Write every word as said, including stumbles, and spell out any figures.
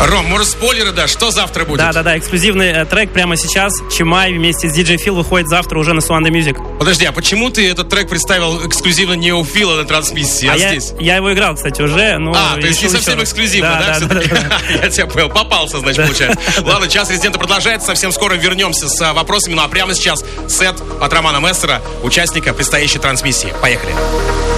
Ром, может, спойлеры, да? Что завтра будет? Да-да-да, эксклюзивный э, трек прямо сейчас. Чимай вместе с диджей Фил выходит завтра уже на Суанда Music. Подожди, а почему ты этот трек представил эксклюзивно не у Фила на трансмиссии, а, а здесь? Я, я его играл, кстати, уже. Но а, то есть не совсем эксклюзивно, да? да, да, да, да. Я тебя понял, попался, значит, да. Получается. Ладно, час резидента продолжается, совсем скоро вернемся с вопросами, ну а прямо сейчас сет от Романа Мессера, участника предстоящей трансмиссии. Поехали.